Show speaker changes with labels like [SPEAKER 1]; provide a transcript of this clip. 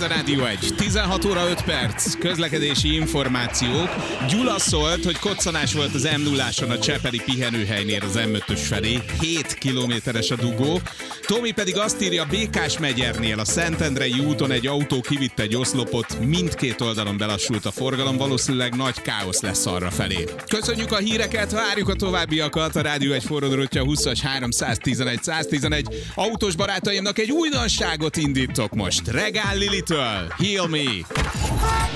[SPEAKER 1] a Rádió 1. 16 óra 5 perc. Közlekedési információk. Gyula szólt, hogy koccanás volt az M0-áson a Csepeli pihenőhelynél az M5-ös felé. 7 kilométeres a dugó. Tomi pedig azt írja, Békásmegyernél a Szentendrei úton egy autó kivitte egy oszlopot, mindkét oldalon belassult a forgalom, valószínűleg nagy káosz lesz arra felé. Köszönjük a híreket, várjuk a továbbiakat. A Rádió 1 forradórottja 20-as 311 111. Autós barátaimnak egy újdonságot indítok most. Regál Lilitől. Heal Me.